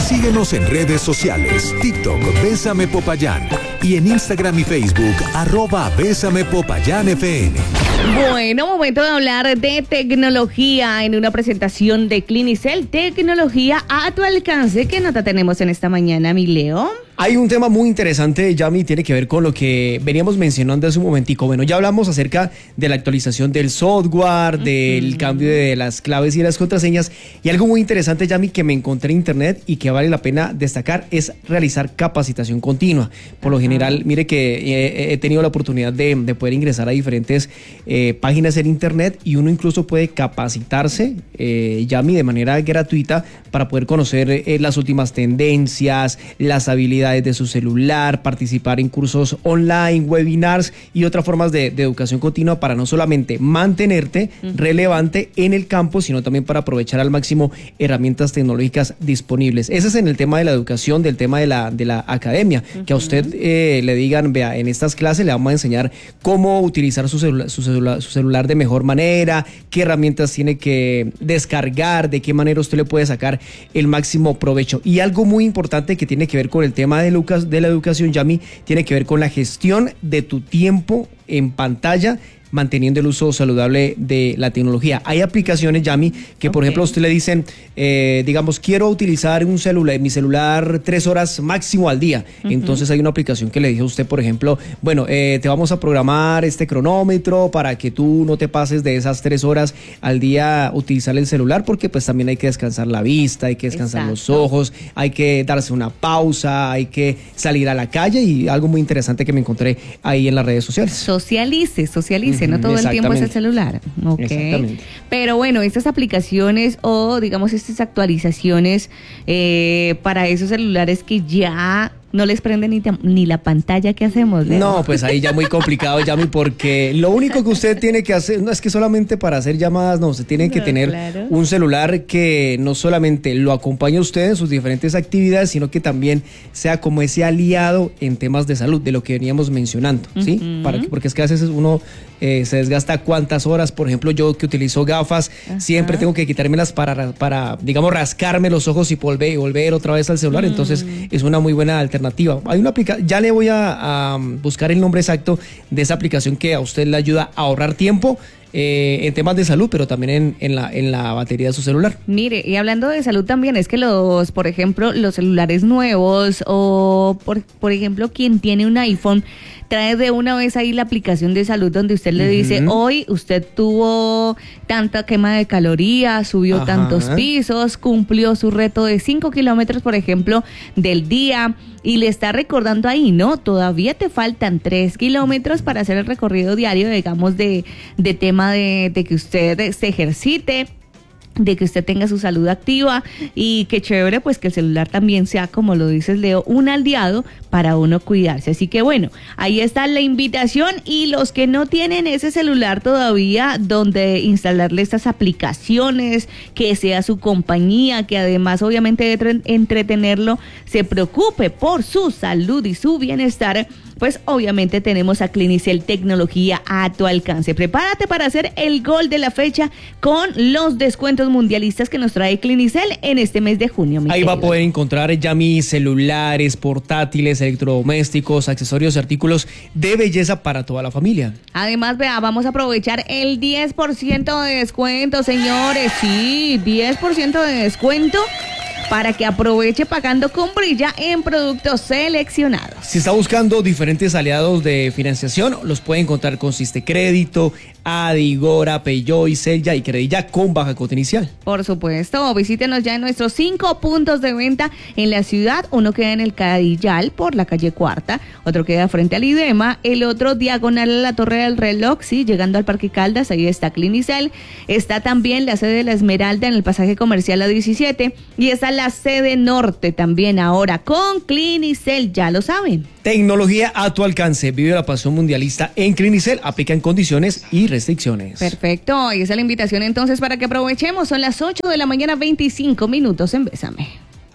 Síguenos en redes sociales, TikTok, Bésame Popayán, y en Instagram y Facebook, @BésamePopayánFN. Bueno, momento de hablar de tecnología en una presentación de Clinicel, tecnología a tu alcance. ¿Qué nota tenemos en esta mañana, mi Leo? Hay un tema muy interesante, Yami, tiene que ver con lo que veníamos mencionando hace un momentico. Bueno, ya hablamos acerca de la actualización del software, del cambio de las claves y las contraseñas, y algo muy interesante, Yami, que me encontré en internet y que vale la pena destacar es realizar capacitación continua. Por lo general, mire que he tenido la oportunidad de poder ingresar a diferentes páginas en internet y uno incluso puede capacitarse, Yami, de manera gratuita para poder conocer las últimas tendencias, las habilidades de su celular, participar en cursos online, webinars y otras formas de educación continua para no solamente mantenerte relevante en el campo, sino también para aprovechar al máximo herramientas tecnológicas disponibles. Ese es en el tema de la educación, del tema de la academia, que a usted le digan, vea, en estas clases le vamos a enseñar cómo utilizar su celular de mejor manera, qué herramientas tiene que descargar, de qué manera usted le puede sacar el máximo provecho. Y algo muy importante que tiene que ver con el tema de la educación, Yami, tiene que ver con la gestión de tu tiempo en pantalla, manteniendo el uso saludable de la tecnología. Hay aplicaciones, Yami, que por ejemplo a usted le dicen, digamos, quiero utilizar mi celular 3 horas máximo al día. Entonces hay una aplicación que le dice a usted, por ejemplo, bueno, te vamos a programar este cronómetro para que tú no te pases de esas 3 horas al día utilizar el celular, porque pues también hay que descansar la vista, hay que descansar los ojos, hay que darse una pausa, hay que salir a la calle, y algo muy interesante que me encontré ahí en las redes sociales. Socialice, no todo el tiempo es el celular. Okay. Pero bueno, estas aplicaciones o digamos estas actualizaciones para esos celulares que ya no les prende ni la pantalla, ¿qué hacemos, Leo? No, pues ahí ya muy complicado, Yami, porque lo único que usted tiene que hacer, no es que solamente para hacer llamadas, no, usted tiene que tener un celular que no solamente lo acompañe a usted en sus diferentes actividades, sino que también sea como ese aliado en temas de salud, de lo que veníamos mencionando, ¿sí? Porque es que a veces uno se desgasta cuántas horas. Por ejemplo, yo que utilizo gafas, siempre tengo que quitármelas para digamos, rascarme los ojos y volver otra vez al celular. Entonces es una muy buena alternativa. Hay una aplicación, ya le voy a buscar el nombre exacto de esa aplicación que a usted le ayuda a ahorrar tiempo en temas de salud, pero también en la batería de su celular. Mire, y hablando de salud también, es que por ejemplo, los celulares nuevos o, por ejemplo, quien tiene un iPhone, trae de una vez ahí la aplicación de salud donde usted le dice, hoy usted tuvo tanta quema de calorías, subió tantos pisos, cumplió su reto de 5 kilómetros, por ejemplo, del día, y le está recordando ahí, ¿no? Todavía te faltan 3 kilómetros para hacer el recorrido diario, digamos, de tema de que usted se ejercite, de que usted tenga su salud activa, y qué chévere pues que el celular también sea, como lo dices, Leo, un aliado para uno cuidarse. Así que bueno, ahí está la invitación, y los que no tienen ese celular todavía donde instalarle estas aplicaciones, que sea su compañía, que además obviamente de entretenerlo, se preocupe por su salud y su bienestar, pues obviamente tenemos a Clinicel, tecnología a tu alcance. Prepárate para hacer el gol de la fecha con los descuentos mundialistas que nos trae Clinicel en este mes de junio. Ahí va a poder encontrar ya mis celulares, portátiles, electrodomésticos, accesorios y artículos de belleza para toda la familia. Además, vea, vamos a aprovechar el 10% de descuento, señores. Sí, 10% de descuento para que aproveche pagando con Brilla en productos seleccionados. Si está buscando diferentes aliados de financiación, los puede encontrar con Sistecrédito, Adi, Gora, Peugeot, Celya y Credilla con baja cuota inicial. Por supuesto, visítenos ya en nuestros 5 puntos de venta en la ciudad. Uno queda en el Cadillal por la calle Cuarta, otro queda frente al IDEMA, el otro diagonal a la Torre del Reloj, sí, llegando al Parque Caldas, ahí está Clinicel. Está también la sede de la Esmeralda en el pasaje comercial A17, y está la sede norte también ahora con Clinicel, ya lo saben. Tecnología a tu alcance. Vive la pasión mundialista en Clinicel. Aplica en condiciones y restricciones. Perfecto. Y esa es la invitación entonces para que aprovechemos. Son las 8 de la mañana, 25 minutos en Bésame.